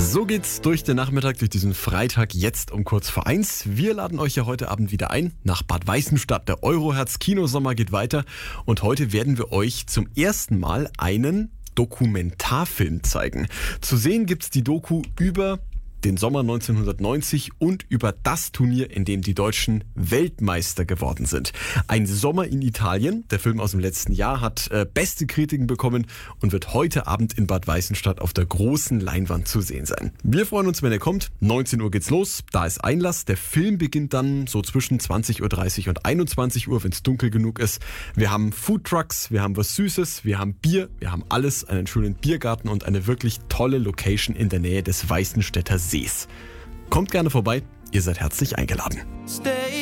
So geht's durch den Nachmittag, durch diesen Freitag, jetzt um kurz vor 1. Wir laden euch ja heute Abend wieder ein nach Bad Weißenstadt. Der Euroherz-Kinosommer geht weiter und heute werden wir euch zum ersten Mal einen Dokumentarfilm zeigen. Zu sehen gibt's die Doku über den Sommer 1990 und über das Turnier, in dem die Deutschen Weltmeister geworden sind. Ein Sommer in Italien. Der Film aus dem letzten Jahr hat beste Kritiken bekommen und wird heute Abend in Bad Weißenstadt auf der großen Leinwand zu sehen sein. Wir freuen uns, wenn ihr kommt. 19 Uhr geht's los. Da ist Einlass. Der Film beginnt dann so zwischen 20.30 Uhr und 21 Uhr, wenn es dunkel genug ist. Wir haben Foodtrucks, wir haben was Süßes, wir haben Bier, wir haben alles, einen schönen Biergarten und eine wirklich tolle Location in der Nähe des Weißenstädter Sees. Kommt gerne vorbei, ihr seid herzlich eingeladen.